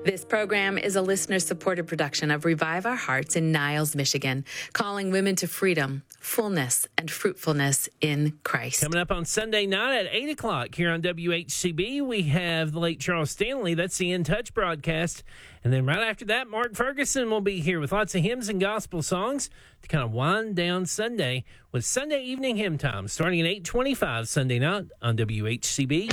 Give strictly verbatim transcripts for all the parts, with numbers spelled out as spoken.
This program is a listener-supported production of Revive Our Hearts in Niles, Michigan, calling women to freedom, fullness, and fruitfulness in Christ. Coming up on Sunday night at eight o'clock here on W H C B, we have the late Charles Stanley. That's the In Touch broadcast. And then right after that, Mark Ferguson will be here with lots of hymns and gospel songs to kind of wind down Sunday with Sunday evening hymn time, starting at eight twenty-five Sunday night on W H C B.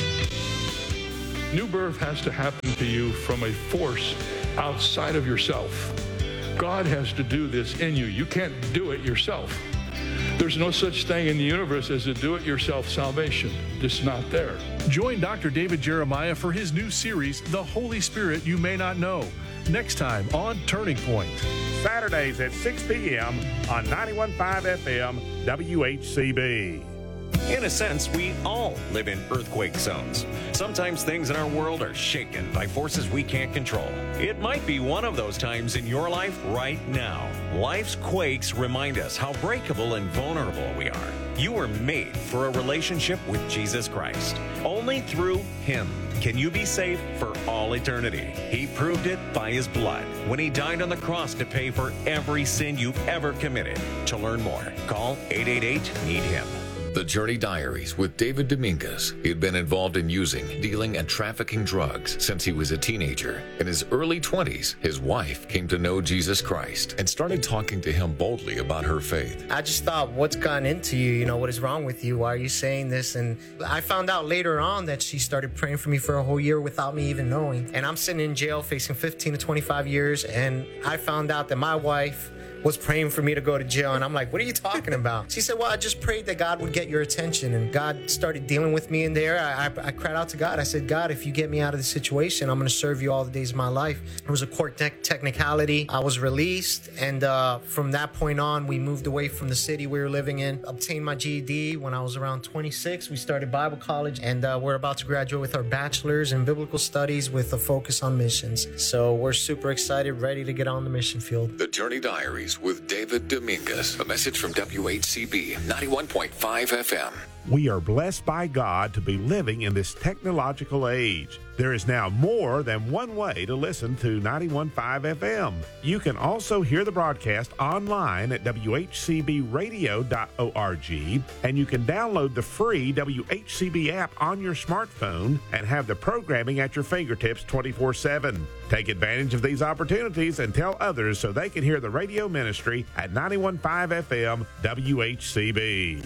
New birth has to happen to you from a force outside of yourself. God has to do this in you. You can't do it yourself. There's no such thing in the universe as a do-it-yourself salvation. It's not there. Join Doctor David Jeremiah for his new series, The Holy Spirit You May Not Know, next time on Turning Point. Saturdays at six p.m. on ninety-one point five F M W H C B. In a sense, we all live in earthquake zones. Sometimes things in our world are shaken by forces we can't control. It might be one of those times in your life right now. Life's quakes remind us how breakable and vulnerable we are. You were made for a relationship with Jesus Christ. Only through Him can you be safe for all eternity. He proved it by His blood when He died on the cross to pay for every sin you've ever committed. To learn more, call eight eight eight, need him. The Journey Diaries with David Dominguez. He had been involved in using, dealing, and trafficking drugs since he was a teenager. In his early twenties, his wife came to know Jesus Christ and started talking to him boldly about her faith. I just thought, what's gotten into you? You know, what is wrong with you? Why are you saying this? And I found out later on that she started praying for me for a whole year without me even knowing. And I'm sitting in jail facing fifteen to twenty-five years, and I found out that my wife was praying for me to go to jail. And I'm like, what are you talking about? She said, well, I just prayed that God would get your attention. And God started dealing with me in there. I, I, I cried out to God. I said, God, if you get me out of this situation, I'm going to serve you all the days of my life. It was a court te- technicality. I was released. And uh, from that point on, we moved away from the city we were living in, obtained my G E D when I was around twenty-six. We started Bible college, and uh, we're about to graduate with our bachelor's in biblical studies with a focus on missions. So we're super excited, ready to get on the mission field. The Journey Diaries with David Dominguez. A message from W H C B ninety-one point five F M. We are blessed by God to be living in this technological age. There is now more than one way to listen to ninety-one point five F M. You can also hear the broadcast online at W H C B radio dot org, and you can download the free W H C B app on your smartphone and have the programming at your fingertips twenty-four seven. Take advantage of these opportunities and tell others so they can hear the radio ministry at ninety-one point five F M W H C B.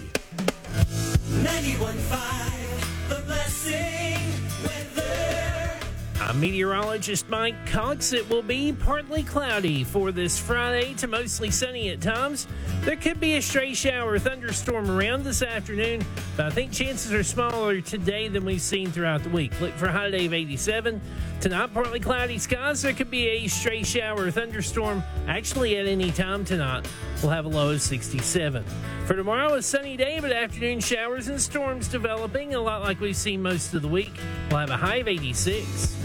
ninety-one point five, The Blessing Weather. I'm meteorologist Mike Cox. It will be partly cloudy for this Friday to mostly sunny at times. There could be a stray shower or thunderstorm around this afternoon, but I think chances are smaller today than we've seen throughout the week. Look for a high day of eighty-seven. Tonight, partly cloudy skies. There could be a stray shower or thunderstorm actually at any time tonight. We'll have a low of sixty-seven. For tomorrow, a sunny day, but afternoon showers and storms developing, a lot like we've seen most of the week. We'll have a high of eighty-six.